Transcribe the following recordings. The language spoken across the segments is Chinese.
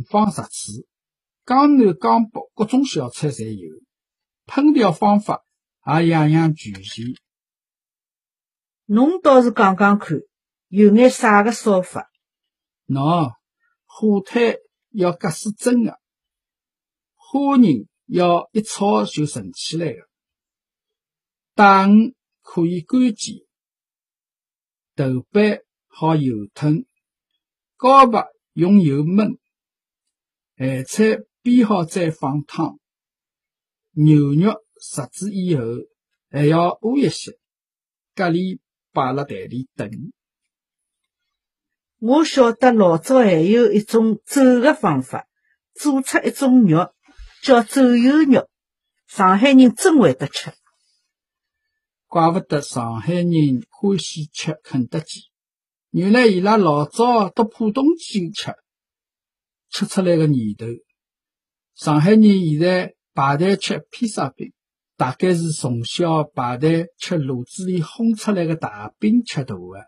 方食处，江南江北各种小菜侪有，烹调方法也样样全全。 侬倒是讲讲看，有眼啥个烧法？ 喏，火腿要隔水蒸的，虾仁要一炒就成起来的，带鱼可以干煎，豆瓣好油吞，高白用油焖，咸菜煸好再放汤，牛肉杀制以后还要煨一些，蛤蜊摆辣台里炖。 我晓得老早还有一种走的方法，做出一种肉叫走油肉，上海人真会得吃。 怪不得上海人欢喜吃肯德基，原来伊拉老早到浦东去吃出来的念头。上海人现在排队吃披萨饼，大概是从小排队吃炉子里烘出来的大饼吃大的。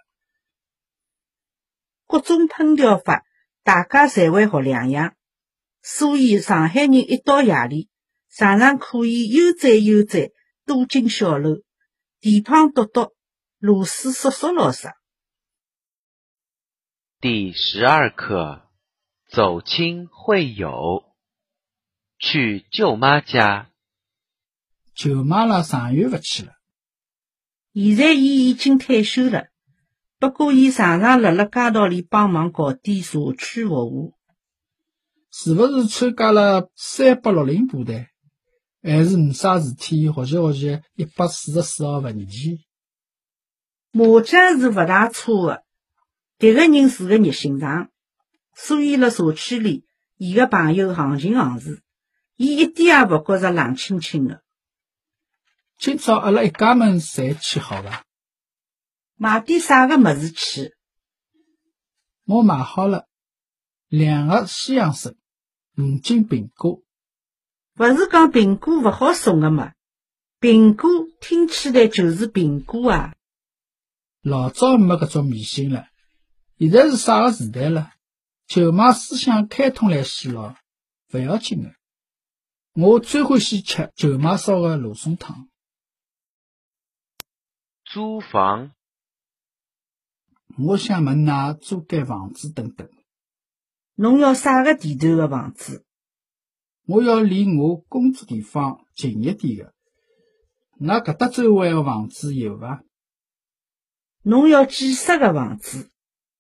各种烹调法，大家侪会学两样，所以上海人一到夜里，常常可以悠哉多进小楼，地胖剁剁，螺丝嗦嗦老啥。 第12课，走亲会友。去舅妈家。 舅妈拉上月不去了， 现在伊已经退休了，不过伊常常辣街道里帮忙搞点社区服务。 是不是参加了360部队，还是没啥事体学习144号文件？ 麻将是勿大差的，迭个人是个热心肠，所以辣社区里，伊个朋友行情行事，伊一点也勿觉着冷清清的。 今朝阿拉一家门侪去好伐？ 买点啥个物事去？ 我买好了2盒西洋参，5斤苹果。 勿是讲苹果勿好送个嘛？苹果听起来就是苹果啊！ 老早没搿种迷信了，现在是啥个时代了？舅妈思想开通来西咯，勿要紧的。我最欢喜吃舅妈烧的罗宋汤。 租房。 我想问㑚租间房子等等。 侬要啥个地段个房子？ 我要离我工作地方近一点的。㑚搿搭周围的房子有伐？ 侬要几室个房子？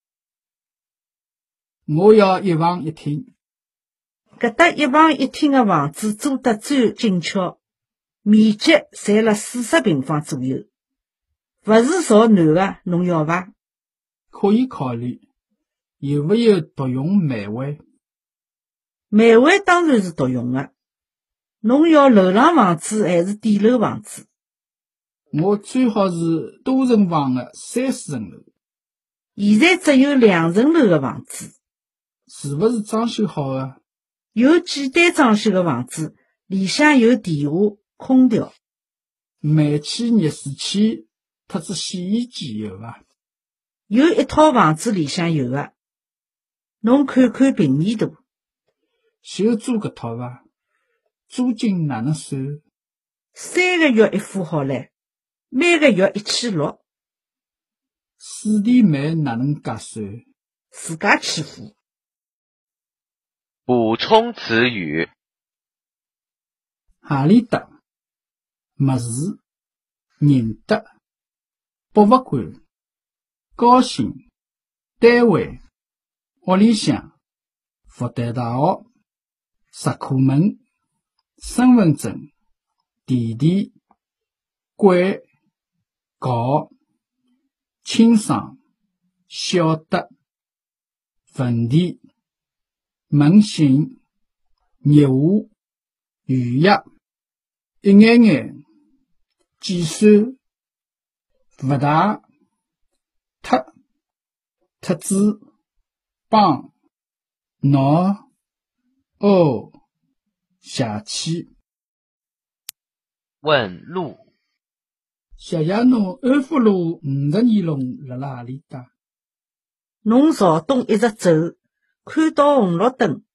我要1房1厅。 搿搭1房1厅个房子租得最紧俏，面积侪辣40平方左右。勿是朝南个，侬要伐？ 可以考虑。有没有独用煤位？ 煤位当然是独用个。侬要楼上房子还是底楼房子？ 我最好是多层房的3、4层楼。 现在只有2层楼个房子。 是不是装修好的？ 有简单装修个房子，里向有电话、空调。 煤气、热水器特子洗衣机有伐？ 有一套房子里向有个。侬看看平面图。 就租搿套伐？租金哪能算 ？3个月一付好唻，每个月1600。 水电煤哪能介算？ 自家去付。 补充词语。 何里搭、么事、认得、博物馆、高兴、单位、屋里向、复旦大学、石库门、身份证、弟弟、贵、搞、清爽、晓得、问题、问询、热话、预约、一眼眼、计算、勿大、特子、帮、喏、哦、邪气。 问路。 谢谢侬安福路52弄辣辣何里搭？ 侬朝东一直走，看到红绿灯，